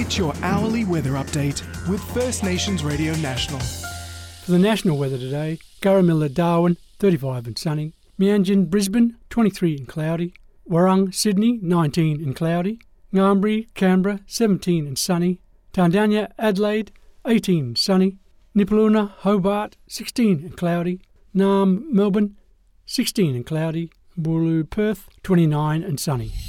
Get your hourly weather update with First Nations Radio National. For the national weather today, Gurrumilla, Darwin, 35 and sunny. Meanjin, Brisbane, 23 and cloudy. Warrung, Sydney, 19 and cloudy. Ngambri, Canberra, 17 and sunny. Tandanya, Adelaide, 18 and sunny. Nipaluna, Hobart, 16 and cloudy. Naarm, Melbourne, 16 and cloudy. Wooroloo, Perth, 29 and sunny.